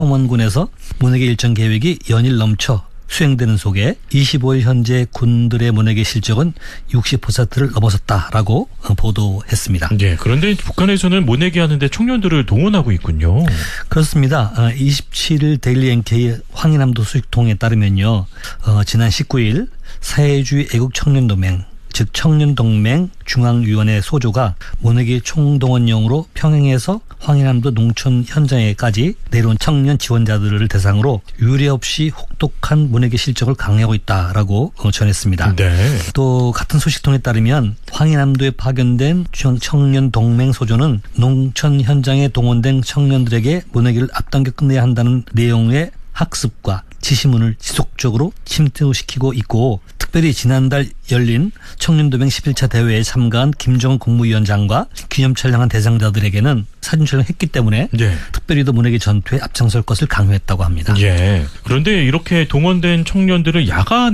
홍원군에서 모내기 일정 계획이 연일 넘쳐 수행되는 속에 25일 현재 군들의 모내기 실적은 60%를 넘어섰다라고 보도했습니다. 네, 그런데 북한에서는 모내기 하는데 청년들을 동원하고 있군요. 그렇습니다. 27일 데일리 NK 황해남도 소식통에 따르면요. 지난 19일 사회주의 애국청년동맹 즉 청년동맹 중앙위원회 소조가 모내기 총동원령으로 평양에서 황해남도 농촌 현장에까지 내려온 청년 지원자들을 대상으로 유례 없이 혹독한 모내기 실적을 강행하고 있다라고 전했습니다. 네. 또 같은 소식통에 따르면 황해남도에 파견된 청년동맹 소조는 농촌 현장에 동원된 청년들에게 모내기를 앞당겨 끝내야 한다는 내용의 학습과 지시문을 지속적으로 침투시키고 있고 특별히 지난달 열린 청년도맹 11차 대회에 참가한 김정은 국무위원장과 기념 촬영한 대상자들에게는 사진 촬영했기 때문에 네. 특별히 더 모내기 전투에 앞장설 것을 강요했다고 합니다. 예. 그런데 이렇게 동원된 청년들을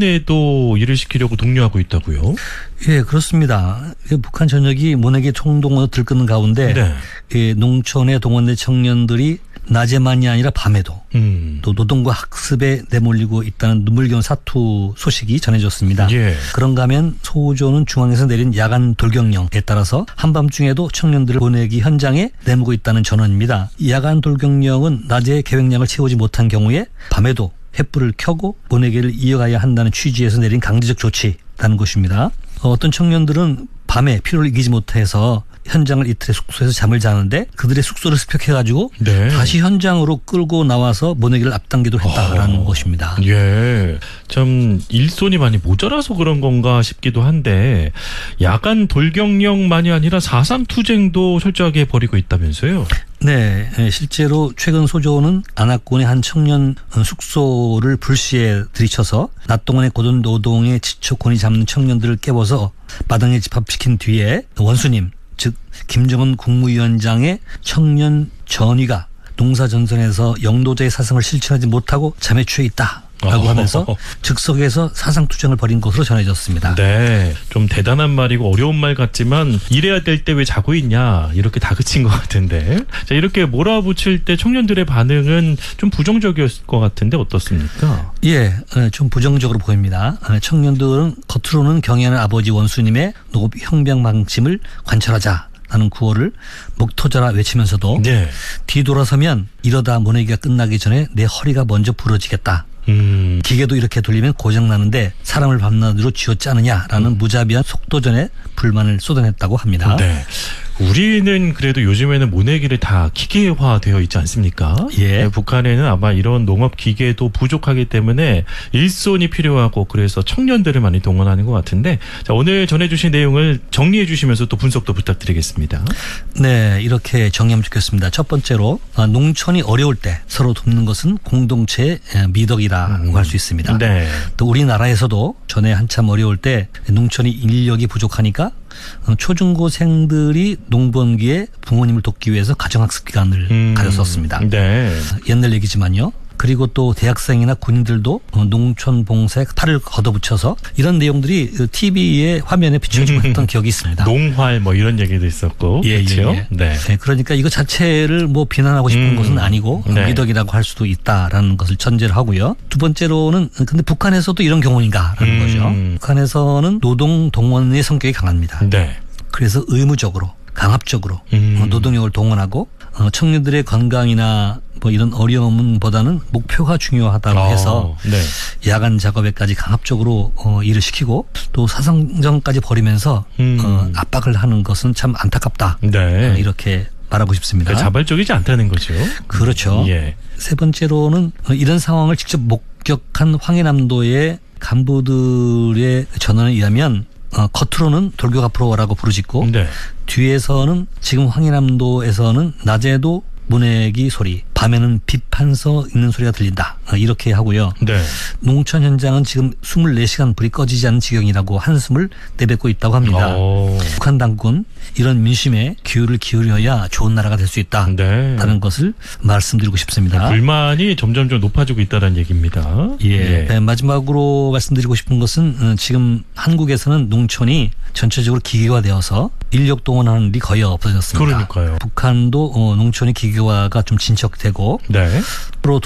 야간에도 일을 시키려고 독려하고 있다고요? 예, 그렇습니다. 북한 전역이 모내기 총동원으로 들끓는 가운데 네. 농촌에 동원된 청년들이 낮에만이 아니라 밤에도 또 노동과 학습에 내몰리고 있다는 눈물겨운 사투 소식이 전해졌습니다. 예. 그런가 하면 소조는 중앙에서 내린 야간 돌격령에 따라서 한밤중에도 청년들을 보내기 현장에 내모고 있다는 전언입니다. 야간 돌격령은 낮에 계획량을 채우지 못한 경우에 밤에도 횃불을 켜고 보내기를 이어가야 한다는 취지에서 내린 강제적 조치라는 것입니다. 어떤 청년들은 밤에 피로를 이기지 못해서 현장을 이틀에 숙소에서 잠을 자는데 그들의 숙소를 습격해가지고 네. 다시 현장으로 끌고 나와서 모내기를 앞당기도 했다라는 것입니다. 예, 참 일손이 많이 모자라서 그런 건가 싶기도 한데 야간 돌격령만이 아니라 4.3 투쟁도 철저하게 벌이고 있다면서요? 네, 실제로 최근 소조는 안압군의 한 청년 숙소를 불시에 들이쳐서 낮 동안의 고된 노동에 지쳐 곤히 잠든 청년들을 깨워서 마당에 집합시킨 뒤에 원수님 즉 김정은 국무위원장의 청년 전위가 농사전선에서 영도자의 사상을 실천하지 못하고 잠에 취해 있다라고 하면서 즉석에서 사상투쟁을 벌인 것으로 전해졌습니다. 네, 좀 대단한 말이고 어려운 말 같지만 일해야 될 때 왜 자고 있냐 이렇게 다그친 것 같은데 자, 이렇게 몰아붙일 때 청년들의 반응은 좀 부정적이었을 것 같은데 어떻습니까? 예, 좀 부정적으로 보입니다. 청년들은 겉으로는 경애하는 아버지 원수님의 노급 형병 방침을 관철하자라는 구호를 목 터져라 외치면서도 네. 뒤돌아서면 이러다 모내기가 끝나기 전에 내 허리가 먼저 부러지겠다. 기계도 이렇게 돌리면 고장나는데 사람을 밤낮으로 쥐었지 않느냐라는 무자비한 속도전에 불만을 쏟아냈다고 합니다. 네. 우리는 그래도 요즘에는 모내기를 다 기계화되어 있지 않습니까? 예. 네, 북한에는 아마 이런 농업 기계도 부족하기 때문에 일손이 필요하고 그래서 청년들을 많이 동원하는 것 같은데 자, 오늘 전해주신 내용을 정리해 주시면서 또 분석도 부탁드리겠습니다. 네, 이렇게 정리하면 좋겠습니다. 첫 번째로 농촌이 어려울 때 서로 돕는 것은 공동체의 미덕이라고 할 수 있습니다. 네. 또 우리나라에서도 전에 한참 어려울 때 농촌이 인력이 부족하니까 초중고생들이 농번기에 부모님을 돕기 위해서 가정학습 기간을 가졌었습니다. 네. 옛날 얘기지만요. 그리고 또 대학생이나 군인들도 농촌 봉사에 팔을 걷어붙여서 이런 내용들이 TV의 화면에 비춰지고 했던 기억이 있습니다. 농활 뭐 이런 얘기도 있었고. 예, 그렇죠? 예. 네. 네. 그러니까 이거 자체를 뭐 비난하고 싶은 것은 아니고 네. 미덕이라고 할 수도 있다라는 것을 전제를 하고요. 두 번째로는 근데 북한에서도 이런 경우인가라는 거죠. 북한에서는 노동 동원의 성격이 강합니다. 네. 그래서 의무적으로 강압적으로 노동력을 동원하고 청년들의 건강이나 뭐 이런 어려움보다는 목표가 중요하다고 해서 네. 야간 작업에까지 강압적으로 일을 시키고 또 사상전까지 벌이면서 압박을 하는 것은 참 안타깝다. 네. 이렇게 말하고 싶습니다. 자발적이지 않다는 거죠. 그렇죠. 예. 세 번째로는 이런 상황을 직접 목격한 황해남도의 간부들의 전언에 의하면 겉으로는 돌격 앞으로 오라고 부르짖고 네. 뒤에서는 지금 황해남도에서는 낮에도 모내기 소리, 밤에는 비판서 읽는 소리가 들린다. 이렇게 하고요. 네. 농촌 현장은 지금 24시간 불이 꺼지지 않는 지경이라고 한숨을 내뱉고 있다고 합니다. 북한 당국은 이런 민심에 귀를 기울여야 좋은 나라가 될 수 있다는 네. 것을 말씀드리고 싶습니다. 불만이 점점 높아지고 있다는 얘기입니다. 예. 네, 마지막으로 말씀드리고 싶은 것은 지금 한국에서는 농촌이 전체적으로 기계화되어서 인력 동원하는 일이 거의 없어졌습니다. 그러니까요. 북한도 농촌의 기계화가 좀 진척돼 되고 네. 로